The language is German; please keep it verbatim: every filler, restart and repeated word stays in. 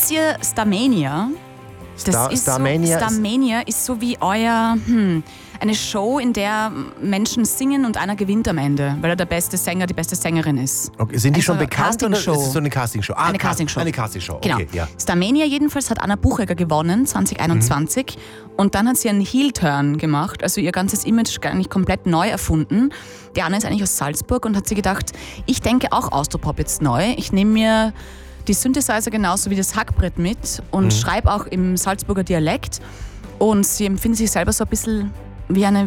Kennt ihr Starmania? Das Star, ist Starmania. So, Starmania ist so wie euer, hm, eine Show, in der Menschen singen und einer gewinnt am Ende, weil er der beste Sänger, die beste Sängerin ist. Okay. Sind die Also schon bekannt oder ist Castingshow. es so eine Castingshow? Ah, Eine Castingshow. Eine Castingshow, Genau. okay. Ja. Starmania jedenfalls hat Anna Buchegger gewonnen, zwanzig einundzwanzig. Mhm. Und dann hat sie einen Heel-Turn gemacht, also ihr ganzes Image gar nicht komplett neu erfunden. Die Anna ist eigentlich aus Salzburg und hat sich gedacht, ich denke auch Austropop jetzt neu. Ich nehme mir die Synthesizer genauso wie das Hackbrett mit und mhm. schreibe auch im Salzburger Dialekt. Und sie empfindet sich selber so ein bisschen wie eine